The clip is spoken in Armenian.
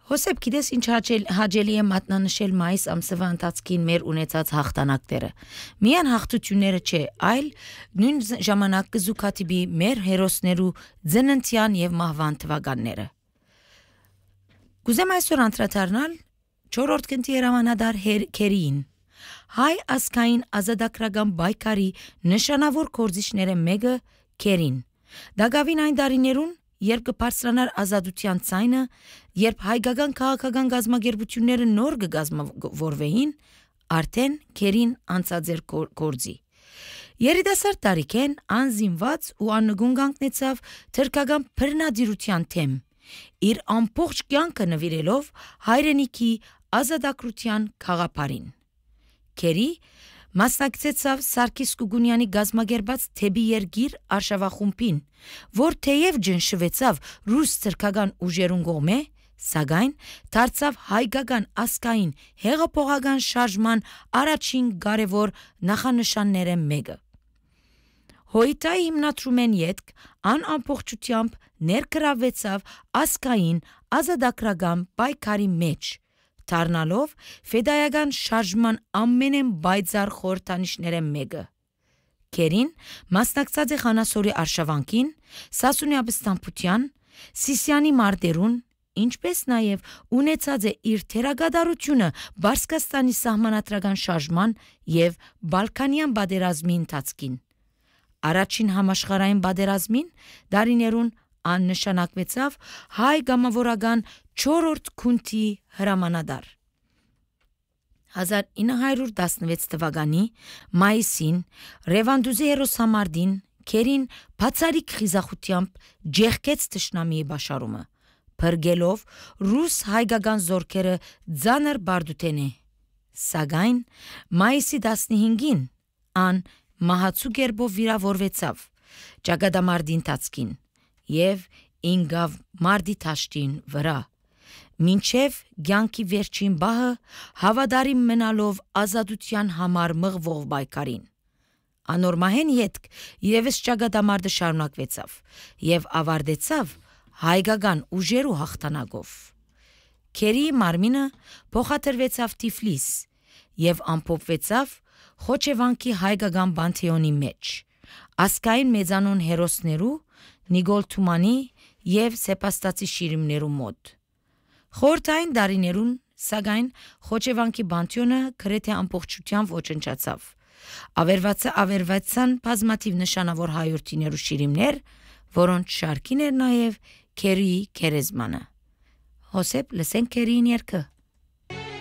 Հոսեփ գիտես ինչ հաճելի է մատնանշել մայիս ամսվա ընթացքին մեր ունեցած հաղթանակները։ Միայն հաղթությունները չէ, այլ նույն ժամանակ կզուգաթիբի մեր հերոսներու ծննդյան եւ մահվան թվականները։ Կուզեմ այսօր անդրադառնալ 4-րդ գնդի հրամանատար Քերիին։ Հայ ազգային ազատագրական պայքարի նշանավոր կորզիչները մեկը Քերին։ Դակավին այն դարիներուն երբ կբարձրանար ազատության ցայնը, երբ հայկական քաղաքական գազམ་ագերբությունները նոր կգազմավորվեին, արդեն Քերին անցած էր կորձի։ Երիտասարդ տարիքեն անզինված ու աննգուն կանգնեցավ թրքական բռնադիրության թեմ, իր ամբողջ կյանքը նվիրելով հայրենիքի ազատագրության գաղափարին։ Քերի մասնակցեցավ Սարգիս Կուգունյանի գազམ་ագերբած թեպի երգիր արշավախումբին, որ թեև ջնշվեցավ ռուս թրքական ուժերուն կողմէ, սակայն դարձավ հայկական ազգային հեղափոխական շարժման առաջին կարևոր նախանշանները մեկը։ Հոյիտայի հիմնադրումեն ետք անամբողջությամբ ներգրավվեցավ ազգային ազատագրական պայքարի մեջ, դառնալով ֆեդայական շարժման ամենեն բայձար խորհրդանիշները մեկը։ Քերին մասնակցած է Խանասորի արշավանքին, Սասունի ապստամբության, Սիսիանի մարտերուն, ինչպես նաև ունեցած է իր թերագադարությունը Բարսկաստանի սահմանադրական շարժման եւ Բալկանյան պատերազմի ընթացքին։ Առաջին համաշխարհային պատերազմին դարիներուն աննշանակվեցավ հայ գամավորական 4-րդ քունթի հրամանատար։ 1916 թվականի մայիսին Ռևանդուզի հերոսամարտին Քերին բացառիկ խիզախությամբ ջեղկեց թշնամիի բաշարումը, փրկելով ռուս հայկական զորքերը ծանր բարդութենե։ Սակայն մայիսի 15-ին ան մահացու կերպով վիրավորվեցավ ճակատամարտի ընթացքին եւ ինգավ մարտի թաշտին վրա, մինչև կյանքի վերջին բահը հավատարիմ մնալով ազատության համար մղվող պայքարին։ Անորմահեն ետք եւս ճակատամարտը շարունակվեցավ եւ ավարտեցավ հայկական ուժերու հաղթանակով։ Քերիի մարմինը փոխադրվեցավ Թիֆլիս եւ ամփոփվեցավ Խոչեվանքի հայկական պանթեոնի մեջ, ասկային մեծանուն հերոսներու Նիկոլ Թումանի եւ Սեպաստացի շիրիմներու մոտ։ Խորհրդային դարիներուն, սակայն Խոչեվանքի պանթեոնը գրեթե ամբողջությամբ ոչնչացավ։ Ավերվացան բազմաթիվ նշանավոր հայրենիներու շիրիմներ, որոնց շարքին էր նաեւ Քերիի քերեզմանը։ Հոսեփ լսենք Քերիին երգը։